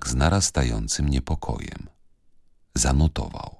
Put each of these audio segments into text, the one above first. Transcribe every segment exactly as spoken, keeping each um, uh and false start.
z narastającym niepokojem. Zanotował.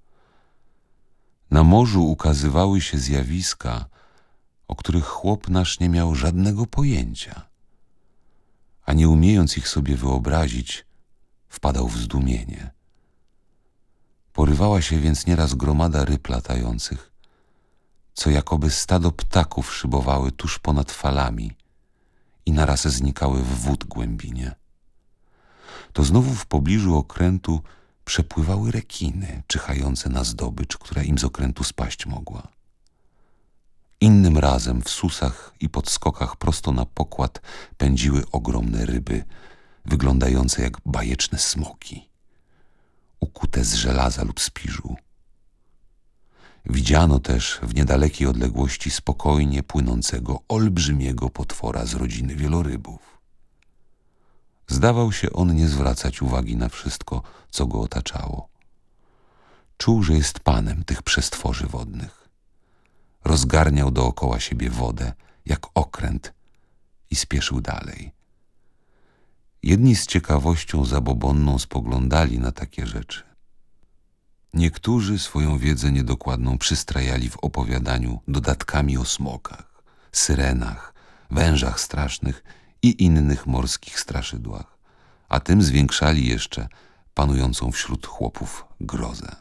Na morzu ukazywały się zjawiska, o których chłop nasz nie miał żadnego pojęcia, a nie umiejąc ich sobie wyobrazić, wpadał w zdumienie. Porywała się więc nieraz gromada ryb latających, co jakoby stado ptaków szybowały tuż ponad falami i naraz znikały w wód głębinie. To znowu w pobliżu okrętu przepływały rekiny, czyhające na zdobycz, która im z okrętu spaść mogła. Innym razem w susach i podskokach prosto na pokład pędziły ogromne ryby, wyglądające jak bajeczne smoki, ukute z żelaza lub spiżu. Widziano też w niedalekiej odległości spokojnie płynącego olbrzymiego potwora z rodziny wielorybów. Zdawał się on nie zwracać uwagi na wszystko, co go otaczało. Czuł, że jest panem tych przestworzy wodnych. Rozgarniał dookoła siebie wodę, jak okręt, i spieszył dalej. Jedni z ciekawością zabobonną spoglądali na takie rzeczy. Niektórzy swoją wiedzę niedokładną przystrajali w opowiadaniu dodatkami o smokach, syrenach, wężach strasznych i innych morskich straszydłach, a tym zwiększali jeszcze panującą wśród chłopów grozę.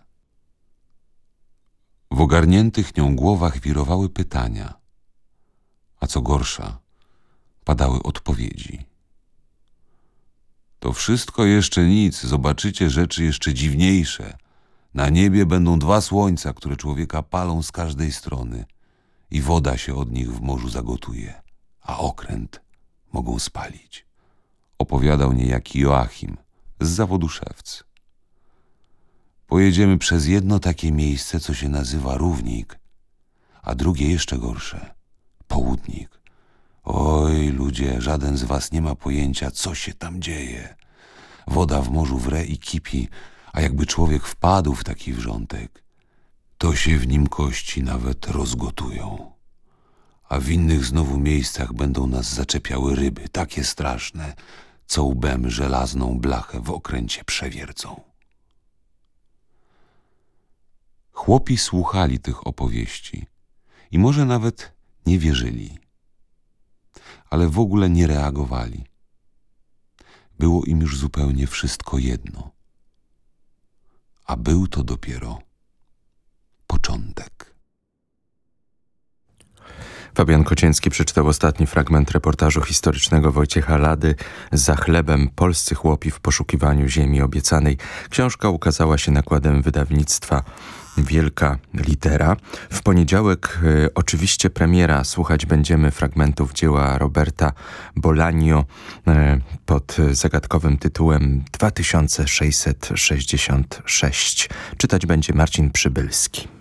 W ogarniętych nią głowach wirowały pytania, a co gorsza, padały odpowiedzi. To wszystko jeszcze nic, zobaczycie rzeczy jeszcze dziwniejsze. Na niebie będą dwa słońca, które człowieka palą z każdej strony i woda się od nich w morzu zagotuje, a okręt mogą spalić. Opowiadał niejaki Joachim z zawodu szewc. Pojedziemy przez jedno takie miejsce, co się nazywa Równik, a drugie jeszcze gorsze, Południk. Oj, ludzie, żaden z was nie ma pojęcia, co się tam dzieje. Woda w morzu wre i kipi, a jakby człowiek wpadł w taki wrzątek, to się w nim kości nawet rozgotują. A w innych znowu miejscach będą nas zaczepiały ryby, takie straszne, co łbem żelazną blachę w okręcie przewiercą. Chłopi słuchali tych opowieści i może nawet nie wierzyli, ale w ogóle nie reagowali. Było im już zupełnie wszystko jedno. A był to dopiero początek. Fabian Kocięcki przeczytał ostatni fragment reportażu historycznego Wojciecha Lady „Za chlebem. Polscy chłopi w poszukiwaniu ziemi obiecanej”. Książka ukazała się nakładem wydawnictwa Wielka Litera. W poniedziałek y, oczywiście premiera. Słuchać będziemy fragmentów dzieła Roberta Bolaño y, pod zagadkowym tytułem dwa tysiące sześćset sześćdziesiąt sześć. Czytać będzie Marcin Przybylski.